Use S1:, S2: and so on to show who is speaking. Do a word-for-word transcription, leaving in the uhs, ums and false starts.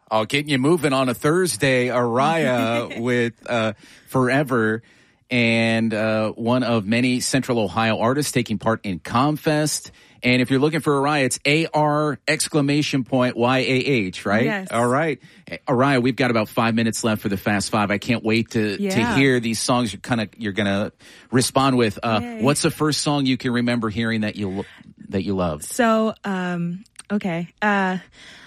S1: Oh, getting you moving on a Thursday, Araya with uh, Forever, and uh, one of many Central Ohio artists taking part in ComFest. And if you're looking for Araya, it's A R exclamation point Y A H, right?
S2: Yes.
S1: All right. Araya, we've got about five minutes left for the Fast Five. I can't wait to,
S2: Yeah.
S1: to hear these songs you're kind of you're going to respond with. Uh,
S2: Yay.
S1: what's the first song you can remember hearing that you that you love?
S2: So, um, okay. Uh,